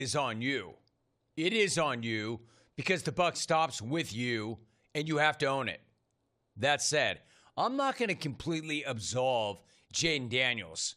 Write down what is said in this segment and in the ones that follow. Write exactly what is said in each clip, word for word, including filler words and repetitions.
is on you. It is on you because the buck stops with you and you have to own it. That said, I'm not going to completely absolve Jayden Daniels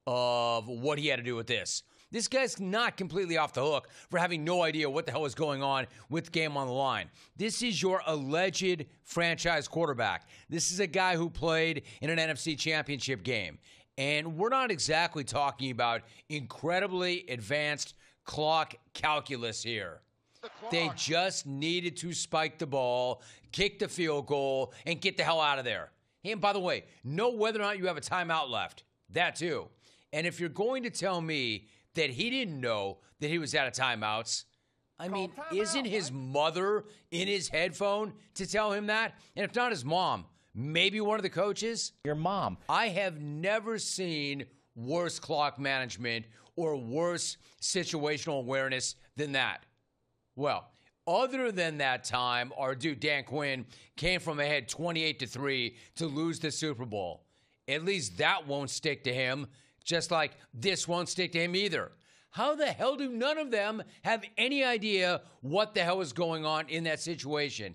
of what he had to do with this. This guy's not completely off the hook for having no idea what the hell is going on with the game on the line. This is your alleged franchise quarterback. This is a guy who played in an N F C championship game. And we're not exactly talking about incredibly advanced clock calculus here. The they just needed to spike the ball, kick the field goal, and get the hell out of there. And by the way, know whether or not you have a timeout left. That too. And if you're going to tell me that he didn't know that he was out of timeouts, I mean, isn't his mother in his headphone to tell him that? And if not his mom, maybe one of the coaches? Your mom. I have never seen worse clock management or worse situational awareness than that. Well, other than that time, our dude Dan Quinn came from ahead twenty-eight to three to lose the Super Bowl. At least that won't stick to him, just like this won't stick to him either. How the hell do none of them have any idea what the hell is going on in that situation?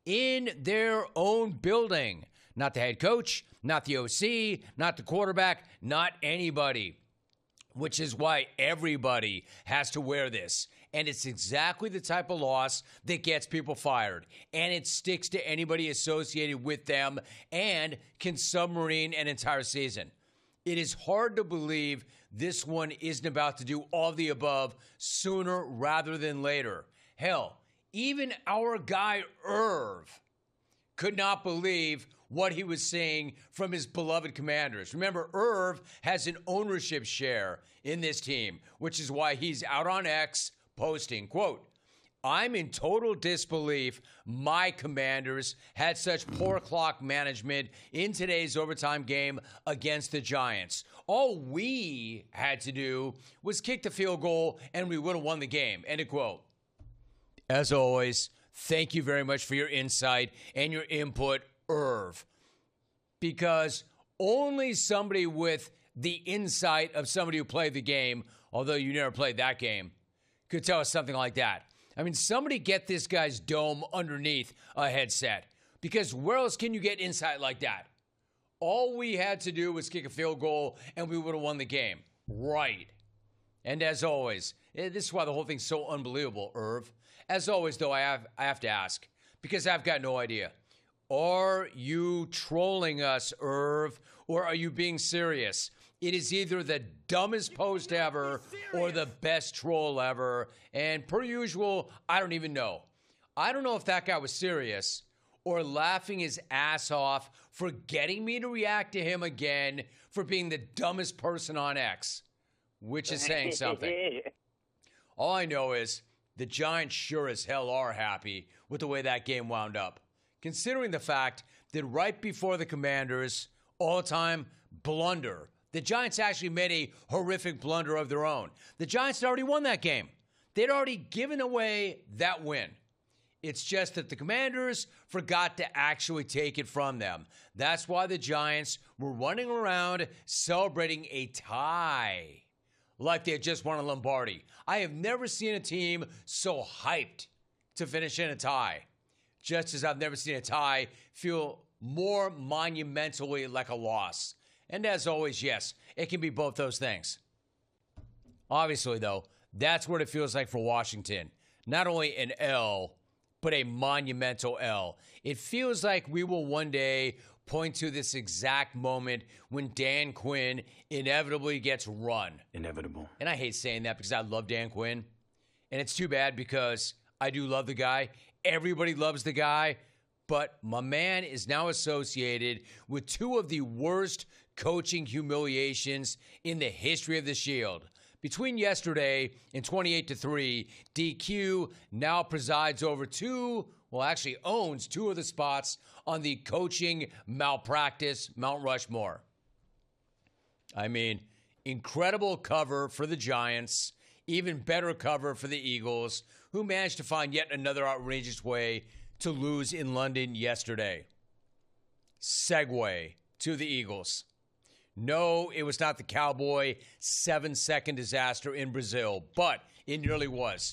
In their own building. Not the head coach, not the O C, not the quarterback, not anybody. Which is why everybody has to wear this. And it's exactly the type of loss that gets people fired. And it sticks to anybody associated with them and can submarine an entire season. It is hard to believe this one isn't about to do all of the above sooner rather than later. Hell, even our guy Irv could not believe what he was seeing from his beloved Commanders. Remember, Irv has an ownership share in this team, which is why he's out on X posting, quote, I'm in total disbelief my Commanders had such poor clock management in today's overtime game against the Giants. All we had to do was kick the field goal and we would have won the game, end of quote. As always, thank you very much for your insight and your input, Irv, because only somebody with the insight of somebody who played the game, although you never played that game, could tell us something like that. I mean, somebody get this guy's dome underneath a headset, because where else can you get insight like that? All we had to do was kick a field goal and we would have won the game. Right. And as always, this is why the whole thing's so unbelievable, Irv. As always, though, I have I have to ask, because I've got no idea. Are you trolling us, Irv, or are you being serious? It is either the dumbest post ever or the best troll ever. And per usual, I don't even know. I don't know if that guy was serious or laughing his ass off for getting me to react to him again for being the dumbest person on X, which is saying something. All I know is the Giants sure as hell are happy with the way that game wound up, considering the fact that right before the Commanders' all-time blunder, the Giants actually made a horrific blunder of their own. The Giants had already won that game. They'd already given away that win. It's just that the Commanders forgot to actually take it from them. That's why the Giants were running around celebrating a tie like they had just won a Lombardi. I have never seen a team so hyped to finish in a tie, just as I've never seen a tie feel more monumentally like a loss. And as always, yes, it can be both those things. Obviously, though, that's what it feels like for Washington. Not only an L, but a monumental L. It feels like we will one day point to this exact moment when Dan Quinn inevitably gets run. Inevitable. And I hate saying that because I love Dan Quinn. And it's too bad because I do love the guy. Everybody loves the guy. But my man is now associated with two of the worst coaching humiliations in the history of the Shield. Between yesterday and twenty-eight to three, D Q now presides over two, well, actually owns two of the spots on the coaching malpractice Mount Rushmore. I mean, incredible cover for the Giants, even better cover for the Eagles, who managed to find yet another outrageous way to lose in London yesterday. Segue to the Eagles. No, it was not the Cowboy seven-second disaster in Brazil, but It nearly was.